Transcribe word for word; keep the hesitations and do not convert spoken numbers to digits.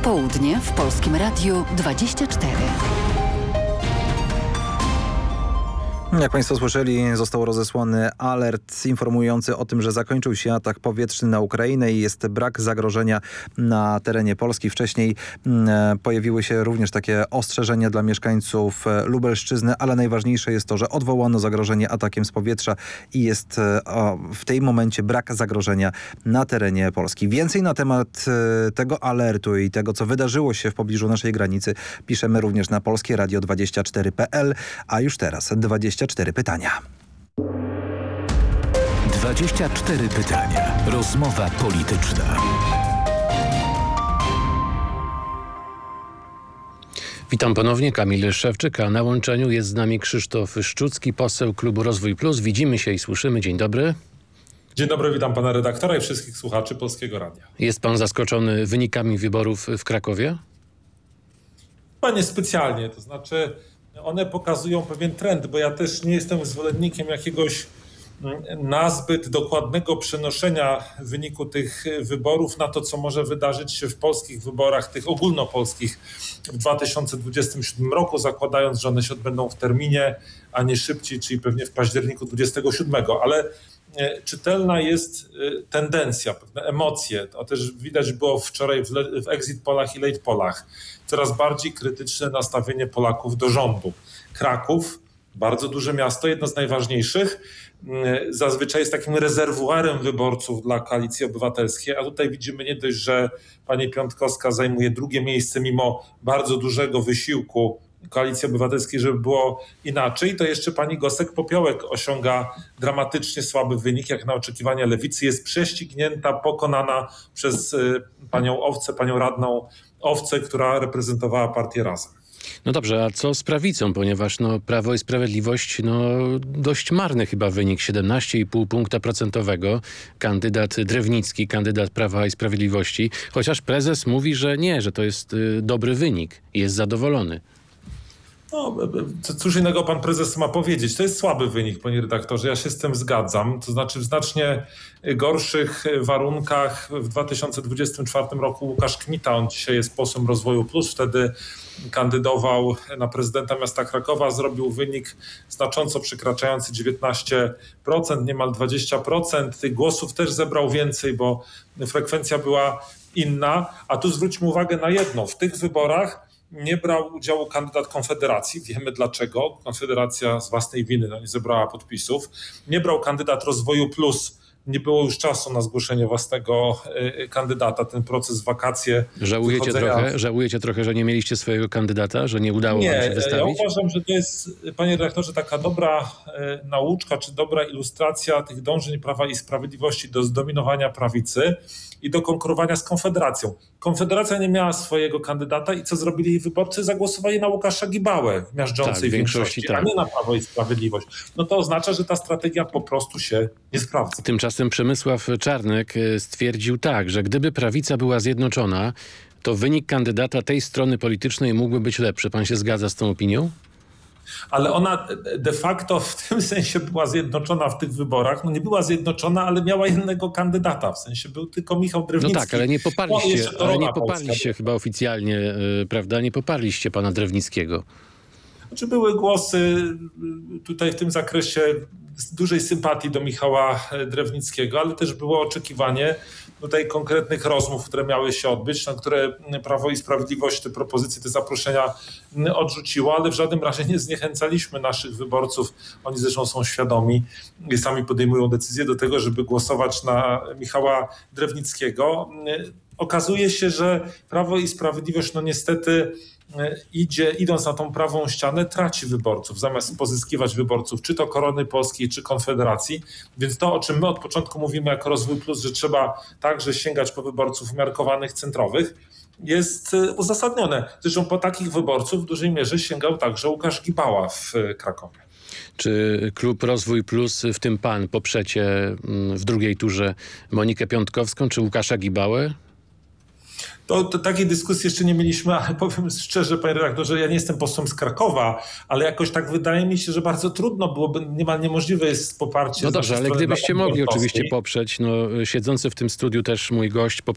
Południe w Polskim Radiu dwadzieścia cztery. Jak Państwo słyszeli, został rozesłany alert informujący o tym, że zakończył się atak powietrzny na Ukrainę i jest brak zagrożenia na terenie Polski. Wcześniej e, pojawiły się również takie ostrzeżenia dla mieszkańców e, Lubelszczyzny, ale najważniejsze jest to, że odwołano zagrożenie atakiem z powietrza i jest e, o, w tym momencie brak zagrożenia na terenie Polski. Więcej na temat e, tego alertu i tego, co wydarzyło się w pobliżu naszej granicy, piszemy również na polskie radio dwadzieścia cztery kropka p l, a już teraz dwadzieścia cztery pytania. dwadzieścia cztery pytania. Rozmowa polityczna. Witam ponownie, Kamil Szewczyk, a na łączeniu jest z nami Krzysztof Szczucki, poseł Klubu Rozwój Plus. Widzimy się i słyszymy. Dzień dobry. Dzień dobry, witam pana redaktora i wszystkich słuchaczy Polskiego Radia. Jest pan zaskoczony wynikami wyborów w Krakowie? Chyba niespecjalnie, to znaczy one pokazują pewien trend, bo ja też nie jestem zwolennikiem jakiegoś nazbyt dokładnego przenoszenia wyniku tych wyborów na to, co może wydarzyć się w polskich wyborach, tych ogólnopolskich w dwa tysiące dwudziestym siódmym roku, zakładając, że one się odbędą w terminie, a nie szybciej, czyli pewnie w październiku dwudziestego siódmego. Ale czytelna jest tendencja, pewne emocje. To też widać było wczoraj w, le- w exit polach i late polach. Coraz bardziej krytyczne nastawienie Polaków do rządu. Kraków, bardzo duże miasto, jedno z najważniejszych, zazwyczaj jest takim rezerwuarem wyborców dla Koalicji Obywatelskiej, a tutaj widzimy nie dość, że pani Piątkowska zajmuje drugie miejsce mimo bardzo dużego wysiłku Koalicji Obywatelskiej, żeby było inaczej, to jeszcze pani Gosek-Popiołek osiąga dramatycznie słaby wynik, jak na oczekiwania Lewicy. Jest prześcignięta, pokonana przez panią Owcę, panią radną Owcę, która reprezentowała partię Razem. No dobrze, a co z prawicą, ponieważ no, Prawo i Sprawiedliwość, no dość marny chyba wynik, siedemnaście i pół punkta procentowego. Kandydat Drewnicki, kandydat Prawa i Sprawiedliwości, chociaż prezes mówi, że nie, że to jest y, dobry wynik i jest zadowolony. No, cóż innego pan prezes ma powiedzieć. To jest słaby wynik, panie redaktorze. Ja się z tym zgadzam. To znaczy w znacznie gorszych warunkach w dwa tysiące dwudziestym czwartym roku Łukasz Kmita, on dzisiaj jest posłem Rozwoju Plus, wtedy kandydował na prezydenta miasta Krakowa, zrobił wynik znacząco przekraczający dziewiętnaście procent, niemal dwadzieścia procent. Tych głosów też zebrał więcej, bo frekwencja była inna. A tu zwróćmy uwagę na jedno. W tych wyborach nie brał udziału kandydat Konfederacji. Wiemy dlaczego. Konfederacja z własnej winy no, nie zebrała podpisów. Nie brał kandydat Rozwoju Plus. Nie było już czasu na zgłoszenie własnego y, kandydata. Ten proces, wakacje. Żałujecie wychodzenia... trochę, żałujecie trochę, że nie mieliście swojego kandydata, że nie udało nie, wam się wystawić? Ja uważam, że to jest, panie redaktorze, taka dobra y, nauczka, czy dobra ilustracja tych dążeń Prawa i Sprawiedliwości do zdominowania prawicy i do konkurowania z Konfederacją. Konfederacja nie miała swojego kandydata i co zrobili jej wyborcy? Zagłosowali na Łukasza Gibałę w miażdżącej tak, większości, tak. a nie na Prawo i Sprawiedliwość. No to oznacza, że ta strategia po prostu się nie sprawdza. Tymczasem Przemysław Czarnek stwierdził tak, że gdyby prawica była zjednoczona, to wynik kandydata tej strony politycznej mógłby być lepszy. Pan się zgadza z tą opinią? Ale ona de facto w tym sensie była zjednoczona w tych wyborach. No nie była zjednoczona, ale miała jednego kandydata. W sensie był tylko Michał Drewnicki. No tak, ale nie poparliście, no, ale nie poparliście chyba oficjalnie, yy, prawda? Nie poparliście pana Drewnickiego. Znaczy były głosy tutaj w tym zakresie z dużej sympatii do Michała Drewnickiego, ale też było oczekiwanie tutaj konkretnych rozmów, które miały się odbyć, na które Prawo i Sprawiedliwość te propozycje, te zaproszenia odrzuciło, ale w żadnym razie nie zniechęcaliśmy naszych wyborców. Oni zresztą są świadomi i sami podejmują decyzję do tego, żeby głosować na Michała Drewnickiego. Okazuje się, że Prawo i Sprawiedliwość no niestety idzie, idąc na tą prawą ścianę, traci wyborców, zamiast pozyskiwać wyborców, czy to Korony Polskiej, czy Konfederacji. Więc to, o czym my od początku mówimy jako Rozwój Plus, że trzeba także sięgać po wyborców umiarkowanych, centrowych, jest uzasadnione. Zresztą po takich wyborców w dużej mierze sięgał także Łukasz Gibała w Krakowie. Czy Klub Rozwój Plus, w tym pan, poprzecie w drugiej turze Monikę Piątkowską czy Łukasza Gibałę? To, to takiej dyskusji jeszcze nie mieliśmy, ale powiem szczerze, panie redaktorze, ja nie jestem posłem z Krakowa, ale jakoś tak wydaje mi się, że bardzo trudno byłoby, niemal niemożliwe jest poparcie. No dobrze, ale gdybyście mogli oczywiście poprzeć. poprzeć, no siedzący w tym studiu też mój gość